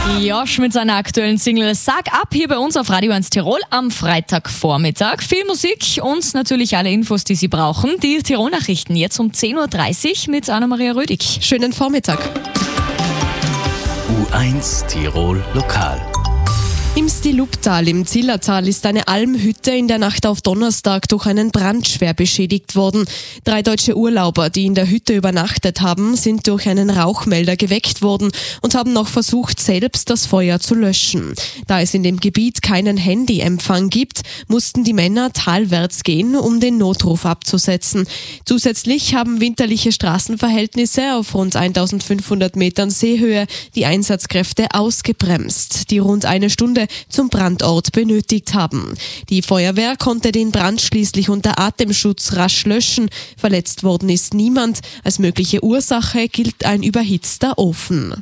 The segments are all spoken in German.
Josh mit seiner aktuellen Single Sag ab hier bei uns auf Radio 1 Tirol am Freitagvormittag. Viel Musik und natürlich alle Infos, die Sie brauchen. Die Tirol-Nachrichten jetzt um 10.30 Uhr mit Anna-Maria Rödig. Schönen Vormittag. U1 Tirol Lokal. Im Stiluptal im Zillertal ist eine Almhütte in der Nacht auf Donnerstag durch einen Brand schwer beschädigt worden. 3 deutsche Urlauber, die in der Hütte übernachtet haben, sind durch einen Rauchmelder geweckt worden und haben noch versucht, selbst das Feuer zu löschen. Da es in dem Gebiet keinen Handyempfang gibt, mussten die Männer talwärts gehen, um den Notruf abzusetzen. Zusätzlich haben winterliche Straßenverhältnisse auf rund 1500 Metern Seehöhe die Einsatzkräfte ausgebremst, die rund eine Stunde zum Brandort benötigt haben. Die Feuerwehr konnte den Brand schließlich unter Atemschutz rasch löschen. Verletzt worden ist niemand. Als mögliche Ursache gilt ein überhitzter Ofen.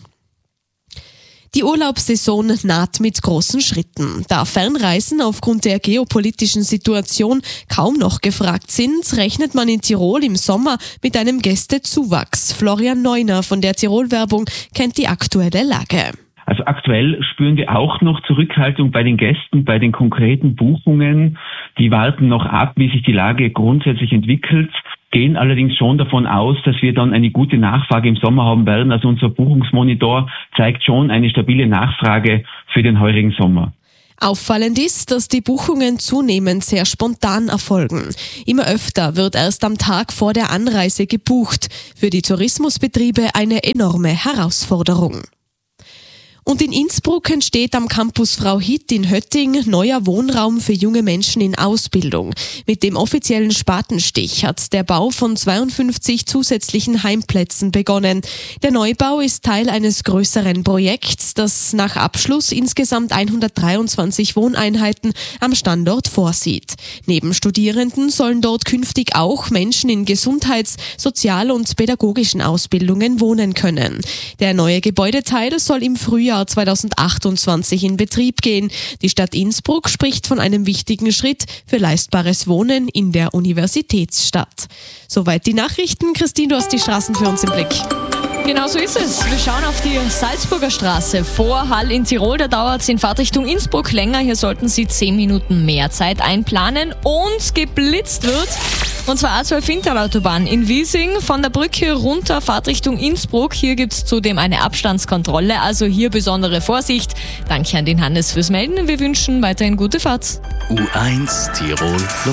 Die Urlaubssaison naht mit großen Schritten. Da Fernreisen aufgrund der geopolitischen Situation kaum noch gefragt sind, rechnet man in Tirol im Sommer mit einem Gästezuwachs. Florian Neuner von der Tirol-Werbung kennt die aktuelle Lage. Also aktuell spüren wir auch noch Zurückhaltung bei den Gästen, bei den konkreten Buchungen. Die warten noch ab, wie sich die Lage grundsätzlich entwickelt, gehen allerdings schon davon aus, dass wir dann eine gute Nachfrage im Sommer haben werden. Also unser Buchungsmonitor zeigt schon eine stabile Nachfrage für den heurigen Sommer. Auffallend ist, dass die Buchungen zunehmend sehr spontan erfolgen. Immer öfter wird erst am Tag vor der Anreise gebucht. Für die Tourismusbetriebe eine enorme Herausforderung. Und in Innsbruck entsteht am Campus Frau Hitt in Hötting neuer Wohnraum für junge Menschen in Ausbildung. Mit dem offiziellen Spatenstich hat der Bau von 52 zusätzlichen Heimplätzen begonnen. Der Neubau ist Teil eines größeren Projekts, das nach Abschluss insgesamt 123 Wohneinheiten am Standort vorsieht. Neben Studierenden sollen dort künftig auch Menschen in Gesundheits-, Sozial- und pädagogischen Ausbildungen wohnen können. Der neue Gebäudeteil soll im Frühjahr 2028 in Betrieb gehen. Die Stadt Innsbruck spricht von einem wichtigen Schritt für leistbares Wohnen in der Universitätsstadt. Soweit die Nachrichten. Christine, du hast die Straßen für uns im Blick. Genau so ist es. Wir schauen auf die Salzburger Straße vor Hall in Tirol. Da dauert es in Fahrtrichtung Innsbruck länger. Hier sollten Sie 10 Minuten mehr Zeit einplanen und geblitzt wird. Und zwar A12 Interautobahn in Wiesing von der Brücke runter Fahrtrichtung Innsbruck. Hier gibt es zudem eine Abstandskontrolle, also hier besondere Vorsicht. Danke an den Hannes fürs Melden. Wir wünschen weiterhin gute Fahrt. U1 Tirol Lokal.